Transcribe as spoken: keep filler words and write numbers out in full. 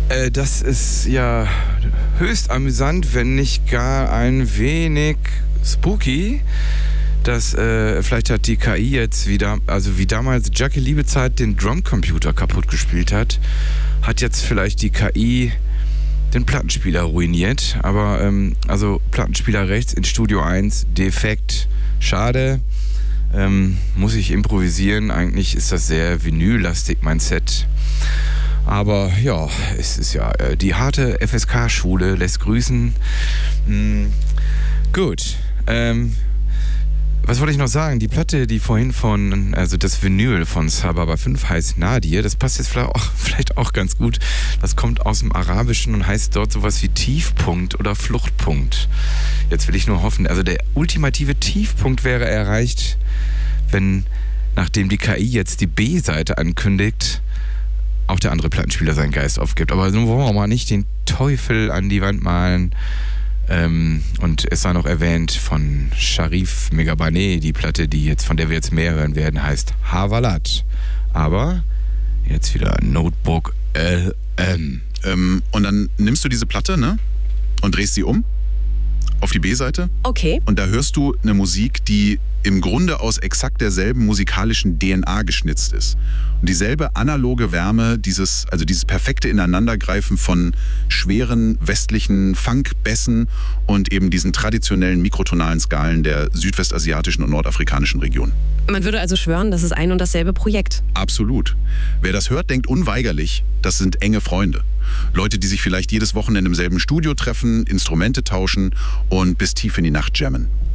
Äh, das ist ja höchst amüsant, wenn nicht gar ein wenig spooky. Das, äh, vielleicht hat die K I jetzt wieder, also wie damals Jackie Liebezeit den Drumcomputer kaputt gespielt hat, hat jetzt vielleicht die K I den Plattenspieler ruiniert. Aber, ähm, also Plattenspieler rechts in Studio eins, defekt, schade. Ähm, muss ich improvisieren. Eigentlich ist das sehr vinyllastig, mein Set. Aber ja, es ist ja, äh, die harte F S K-Schule lässt grüßen. Hm, gut, ähm, was wollte ich noch sagen? Die Platte, die vorhin von, also das Vinyl von Sababa fünf heißt Nadir, das passt jetzt vielleicht auch, vielleicht auch ganz gut. Das kommt aus dem Arabischen und heißt dort sowas wie Tiefpunkt oder Fluchtpunkt. Jetzt will ich nur hoffen, also der ultimative Tiefpunkt wäre erreicht, wenn, nachdem die K I jetzt die B-Seite ankündigt, auch der andere Plattenspieler seinen Geist aufgibt. Aber nun wollen wir mal nicht den Teufel an die Wand malen. Ähm, und es sei noch erwähnt von Sharif Meghabane, die Platte, die jetzt, von der wir jetzt mehr hören werden, heißt Havalat. Aber jetzt wieder Notebook L M. Ähm, und dann nimmst du diese Platte, ne? Und drehst sie um auf die B-Seite. Okay. Und da hörst du eine Musik, die im Grunde aus exakt derselben musikalischen D N A geschnitzt ist. Und dieselbe analoge Wärme, dieses, also dieses perfekte Ineinandergreifen von schweren westlichen Funkbässen und eben diesen traditionellen mikrotonalen Skalen der südwestasiatischen und nordafrikanischen Region. Man würde also schwören, das ist ein und dasselbe Projekt. Absolut. Wer das hört, denkt unweigerlich, das sind enge Freunde. Leute, die sich vielleicht jedes Wochenende im selben Studio treffen, Instrumente tauschen und bis tief in die Nacht jammen.